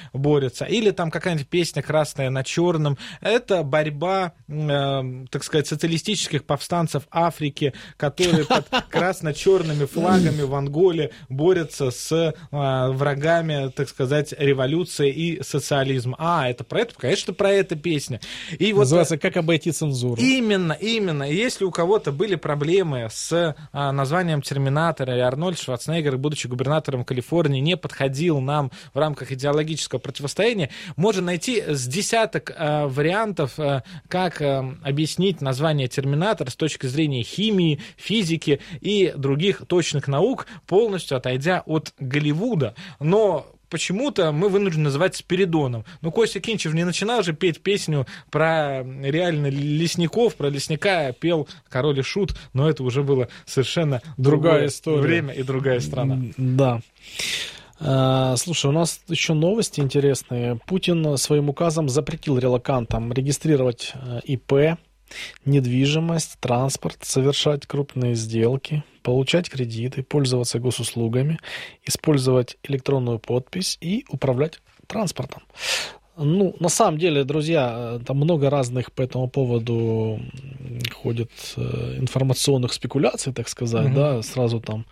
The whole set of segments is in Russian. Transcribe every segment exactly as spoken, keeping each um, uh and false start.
борются. Или там какая-нибудь песня «Красная на черном». Это борьба, э, так сказать, социалистических повстанцев Африки, которые под красно-черными флагами в Анголе борются с э, врагами, так сказать, революции и социализма. А, это про это? Конечно, про это песня. И вот, называется «Как обойти цензуру». Именно, именно. И если у кого-то были проблемы с а, названием «Терминатор», и Арнольд Шварценеггер, будучи губернатором Калифорнии, не подходил нам в рамках идеологического противостояния, можно найти с десяток а, вариантов, а, как а, объяснить название «Терминатор» с точки зрения химии, физики и других точных наук, полностью отойдя от Голливуда. Но почему-то мы вынуждены называть Спиридоном. Ну, Костя Кинчев не начинал же петь песню про реально лесников, про лесника пел Король и Шут, но это уже было совершенно другая история, время и другая страна. Да. Слушай, у нас еще новости интересные. Путин своим указом запретил релокантам регистрировать ИП, недвижимость, транспорт, совершать крупные сделки, получать кредиты, пользоваться госуслугами, использовать электронную подпись и управлять транспортом. Ну, на самом деле, друзья, там много разных по этому поводу ходит информационных спекуляций, так сказать, mm-hmm. да, сразу там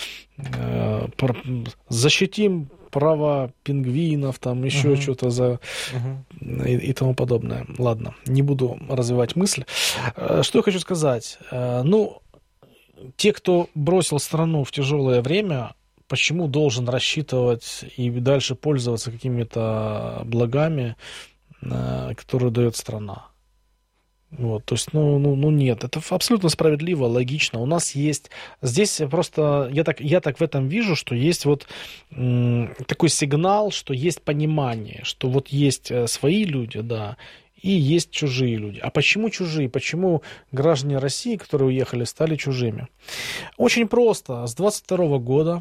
э, защитим права пингвинов, там еще uh-huh. что-то за uh-huh. и, и тому подобное. Ладно, не буду развивать мысль. Что я хочу сказать? Ну, те, кто бросил страну в тяжелое время, почему должен рассчитывать и дальше пользоваться какими-то благами, которые дает страна? Вот, то есть, ну, ну, ну нет, это абсолютно справедливо, логично. У нас есть, здесь просто, я так, я так в этом вижу, что есть вот м, такой сигнал, что есть понимание, что вот есть свои люди, да, и есть чужие люди. А почему чужие? Почему граждане России, которые уехали, стали чужими? Очень просто. С двадцать второго года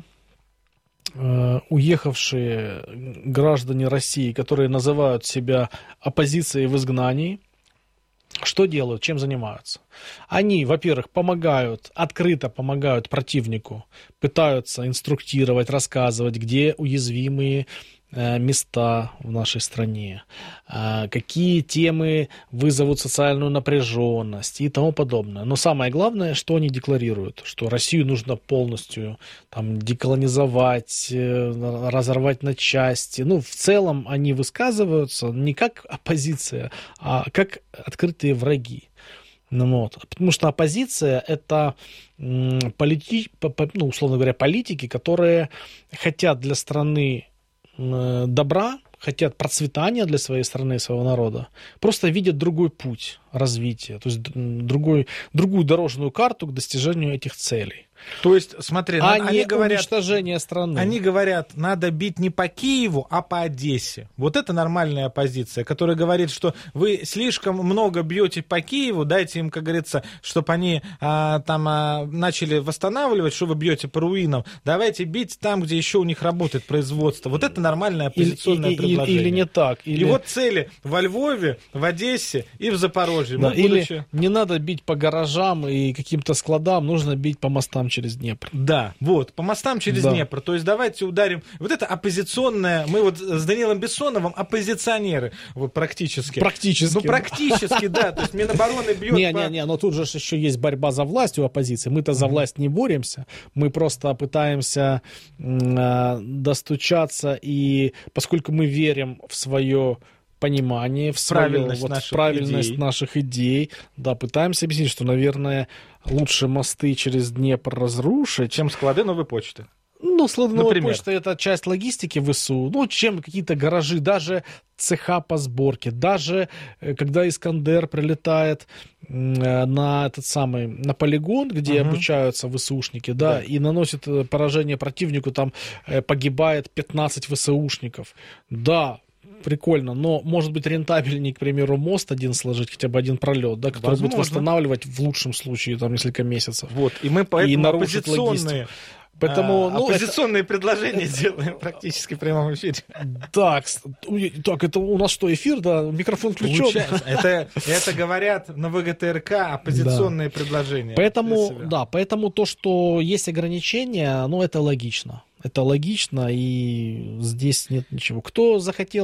э, уехавшие граждане России, которые называют себя оппозицией в изгнании, что делают, чем занимаются? Они, во-первых, помогают, открыто помогают противнику, пытаются инструктировать, рассказывать, где уязвимые э, места в нашей стране, э, какие темы вызовут социальную напряженность и тому подобное. Но самое главное, что они декларируют, что Россию нужно полностью там, деколонизовать, э, разорвать на части. Ну, в целом они высказываются не как оппозиция, а как открытые враги. Ну, вот. Потому что оппозиция – это полити... ну, условно говоря, политики, которые хотят для страны добра, хотят процветания для своей страны и своего народа, просто видят другой путь развития, то есть другой, другую дорожную карту к достижению этих целей. То есть, смотри, а они не говорят, уничтожение страны. Они говорят, надо бить не по Киеву, а по Одессе. Вот это нормальная оппозиция, которая говорит, что вы слишком много бьете по Киеву, дайте им, как говорится, чтобы они а, там а, начали восстанавливать, что вы бьете по руинам. Давайте бить там, где еще у них работает производство. Вот это нормальное оппозиционное или, предложение. Или, или не так. Или... И вот цели во Львове, в Одессе и в Запорожье. Да, Мы, или будучи... не надо бить по гаражам и каким-то складам, нужно бить по мостам через Днепр. Да, вот, по мостам через да. Днепр. То есть давайте ударим. Вот это оппозиционное. Мы вот с Данилом Бессоновым оппозиционеры вот, практически. Практически. Ну, практически, да. То есть Минобороны бьет по... Не-не-не, но тут же еще есть борьба за власть у оппозиции. Мы-то за власть не боремся. Мы просто пытаемся э, достучаться. И поскольку мы верим в свое понимание, в свою правильность, вот, наших, правильность идей. наших идей, да, пытаемся объяснить, что, наверное, лучше мосты через Днепр разрушить, чем склады новой почты. Ну, склады новой Например. почты — это часть логистики ВСУ. Ну, чем какие-то гаражи, даже цеха по сборке, даже когда Искандер прилетает на этот самый, на полигон, где uh-huh. обучаются ВСУшники, да, да, и наносит поражение противнику, там погибает пятнадцать ВСУшников. Да, прикольно, но может быть рентабельнее, к примеру, мост один сложить, хотя бы один пролет, да, который Возможно. будет восстанавливать в лучшем случае там несколько месяцев. Вот, и мы поэтому и оппозиционные, Поэтому, а, ну, оппозиционные это... предложения делаем практически в прямом эфире. Так, так, это у нас что, эфир, да? Микрофон включен. Это, это говорят на ВГТРК оппозиционные да. предложения. Поэтому, да, поэтому то, что есть ограничения, ну, это логично. Это логично, и здесь нет ничего. Кто захотел